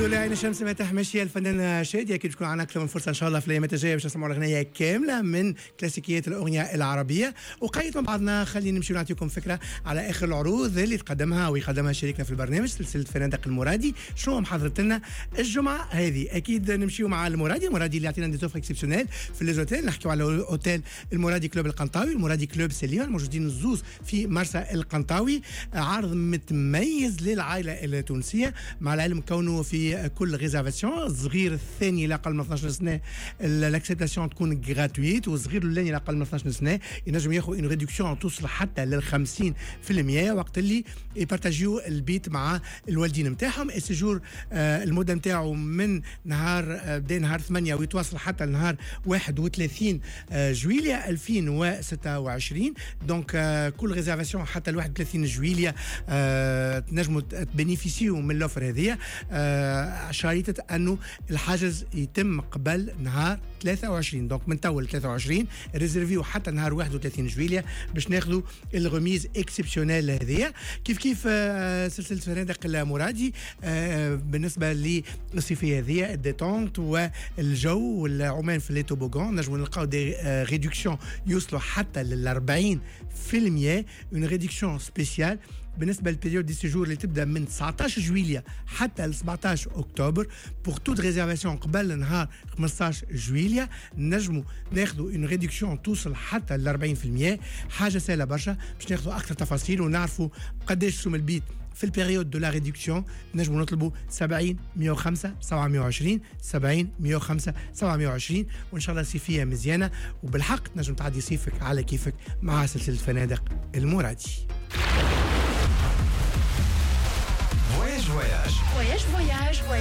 لله. عين الشمس فاتح ماشيه الفنان شادي. اكيد تكون عنا اكثر من فرصه ان شاء الله في الايام الجايه باش نسمعوا الاغنيه كامله من كلاسيكيات الاغنيه العربيه. وقايت مع بعضنا خلينا نمشي نعطيكم فكره على اخر العروض اللي تقدمها ويقدمها شريكنا في البرنامج سلسله فنادق المرادي. شنو محضرت لنا الجمعه هذه؟ اكيد نمشيو مع المرادي اللي يعطينا دي زوفر اكسبسيونيل في ليزوتيل. نحكيو على اوتيل المرادي كلوب القنطاوي، المرادي كلوب سليمان، موجودين الزوز في مرسى القنطاوي. عرض متميز للعائله التونسيه، مع العلم كونه في كل ريزرفاسيون. الصغير الثاني لا اقل من 12 سنه الاكسبتاسيون تكون غراتويت، والصغير الاولاني لا اقل من 12 سنه ينجم ياخذ ان ريدكسيون توصل حتى لل 50% وقت اللي يبارتاجيو البيت مع الوالدين نتاعهم. السجور المده نتاعو من نهار بدا نهار 8 ويتواصل حتى لنهار 31 جويليا 2026. دونك كل ريزرفاسيون حتى ل 31 جويليا تنجموا تبينيفيسيو من الاوفر هذه. شريطه انه الحجز يتم قبل نهار 23. دونك من تول 23 ريزيرفيو حتى نهار 31 جويليا باش ناخذوا الغميز اكسبسيونيل هذه. كيف سلسله فنادق المرادي بالنسبه للصيفيه هذه الديتونت والجو والعمان في لي توبوغون نجموا نلقاو دي ريدكسيون يوصلوا حتى لل 40%. اون ريدكسيون سبيسيال بالنسبه للبيريود دي سيجور اللي تبدا من 19 جويليا حتى ل 17 اكتوبر. بور توت ريزرفاسيون قبل نهار 15 جويليا نجموا ناخذوا اون ريدكسيون توصل حتى ل 40%. حاجه سهله برشا باش ناخذوا اكثر تفاصيل ونعرفوا قداش سوم البيت في البيريود دو لا ريدكسيون. نجموا نطلبوا 70 105 720 70 105 720 وان شاء الله صيفيه مزيانه وبالحق نجم تعدي صيفك على كيفك مع سلسله فنادق المرادي. Voyage